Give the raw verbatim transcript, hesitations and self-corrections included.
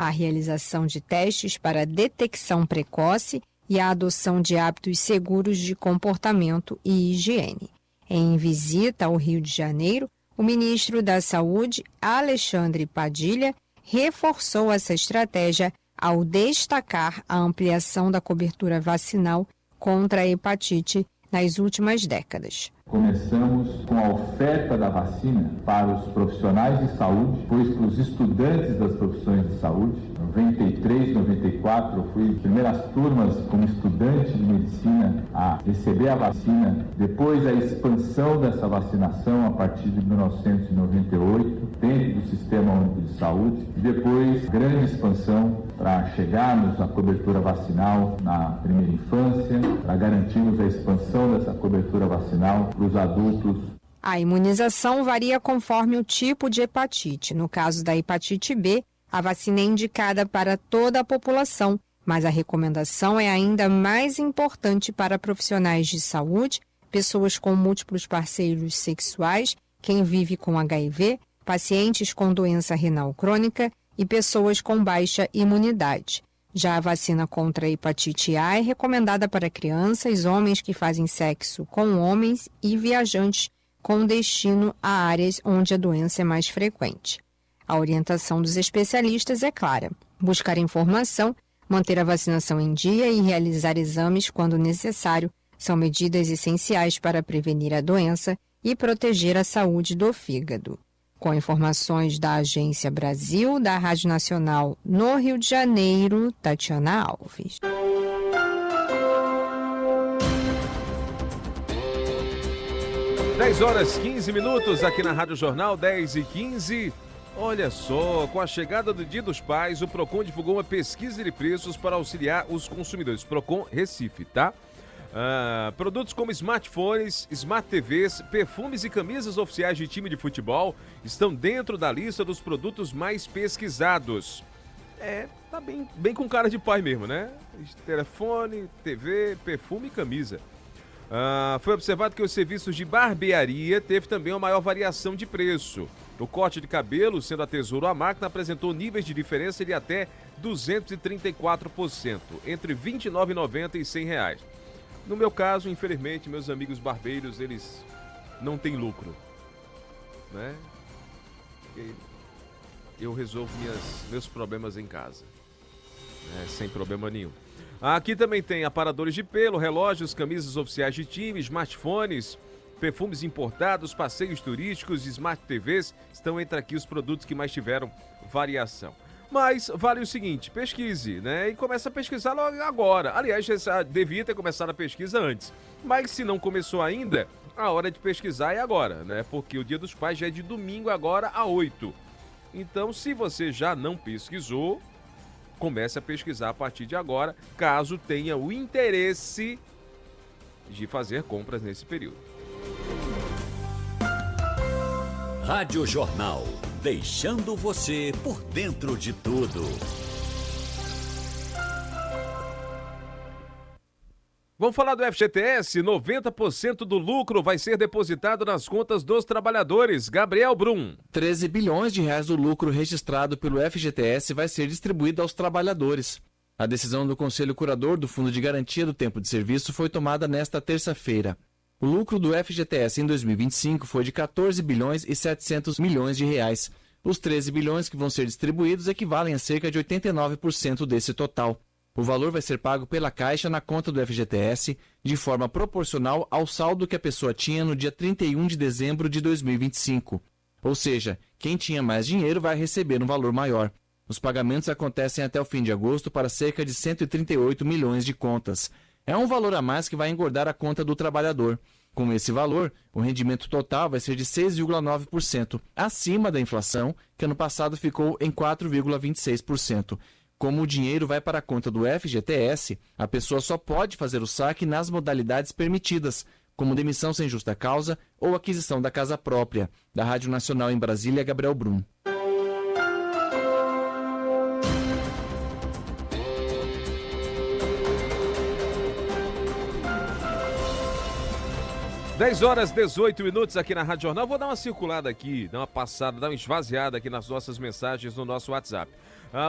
a realização de testes para detecção precoce e a adoção de hábitos seguros de comportamento e higiene. Em visita ao Rio de Janeiro, o ministro da Saúde, Alexandre Padilha, reforçou essa estratégia ao destacar a ampliação da cobertura vacinal contra a hepatite nas últimas décadas. Começamos com a oferta da vacina para os profissionais de saúde, depois para os estudantes das profissões de saúde. Em noventa e três, noventa e quatro, eu fui primeiras turmas como estudante de medicina a receber a vacina. Depois a expansão dessa vacinação a partir de mil novecentos e noventa e oito, dentro do Sistema Único de Saúde. E depois grande expansão para chegarmos à cobertura vacinal na primeira infância, para garantirmos a expansão dessa cobertura vacinal para os adultos. A imunização varia conforme o tipo de hepatite. No caso da hepatite B, a vacina é indicada para toda a população, mas a recomendação é ainda mais importante para profissionais de saúde, pessoas com múltiplos parceiros sexuais, quem vive com H I V, pacientes com doença renal crônica e pessoas com baixa imunidade. Já a vacina contra a hepatite A é recomendada para crianças, homens que fazem sexo com homens e viajantes com destino a áreas onde a doença é mais frequente. A orientação dos especialistas é clara: buscar informação, manter a vacinação em dia e realizar exames quando necessário são medidas essenciais para prevenir a doença e proteger a saúde do fígado. Com informações da Agência Brasil, da Rádio Nacional no Rio de Janeiro, Tatiana Alves. dez horas e quinze minutos aqui na Rádio Jornal, dez e quinze. Olha só, com a chegada do Dia dos Pais, o Procon divulgou uma pesquisa de preços para auxiliar os consumidores. Procon Recife, tá? Ah, produtos como smartphones, smart T Vs, perfumes e camisas oficiais de time de futebol estão dentro da lista dos produtos mais pesquisados. É, tá bem, bem com cara de pai mesmo, né? Telefone, T V, perfume e camisa. Ah, foi observado que os serviços de barbearia teve também uma maior variação de preço. O corte de cabelo, sendo a Tesouro a máquina, apresentou níveis de diferença de até duzentos e trinta e quatro por cento, entre vinte e nove reais e noventa centavos e cem reais. No meu caso, infelizmente, meus amigos barbeiros, eles não têm lucro, né? Eu resolvo minhas, meus problemas em casa, né? Sem problema nenhum. Aqui também tem aparadores de pelo, relógios, camisas oficiais de time, smartphones, perfumes importados, passeios turísticos e smart T Vs estão entre aqui os produtos que mais tiveram variação. Mas vale o seguinte, pesquise, né? E começa a pesquisar logo agora. Aliás, já devia ter começado a pesquisa antes. Mas se não começou ainda, a hora de pesquisar é agora, né? Porque o Dia dos Pais já é de domingo agora a oito. Então, se você já não pesquisou, comece a pesquisar a partir de agora, caso tenha o interesse de fazer compras nesse período. Rádio Jornal, deixando você por dentro de tudo. Vamos falar do F G T S? noventa por cento do lucro vai ser depositado nas contas dos trabalhadores. Gabriel Brum. treze bilhões de reais do lucro registrado pelo F G T S vai ser distribuído aos trabalhadores. A decisão do Conselho Curador do Fundo de Garantia do Tempo de Serviço foi tomada nesta terça-feira. O lucro do F G T S em dois mil e vinte e cinco foi de quatorze bilhões e setecentos milhões de reais. Os treze bilhões que vão ser distribuídos equivalem a cerca de oitenta e nove por cento desse total. O valor vai ser pago pela Caixa na conta do F G T S de forma proporcional ao saldo que a pessoa tinha no dia trinta e um de dezembro de dois mil e vinte e cinco. Ou seja, quem tinha mais dinheiro vai receber um valor maior. Os pagamentos acontecem até o fim de agosto para cerca de cento e trinta e oito milhões de contas. É um valor a mais que vai engordar a conta do trabalhador. Com esse valor, o rendimento total vai ser de seis vírgula nove por cento, acima da inflação, que ano passado ficou em quatro vírgula vinte e seis por cento. Como o dinheiro vai para a conta do F G T S, a pessoa só pode fazer o saque nas modalidades permitidas, como demissão sem justa causa ou aquisição da casa própria. Da Rádio Nacional em Brasília, Gabriel Brum. dez horas e dezoito minutos aqui na Rádio Jornal. Vou dar uma circulada aqui, dar uma passada, dar uma esvaziada aqui nas nossas mensagens no nosso WhatsApp.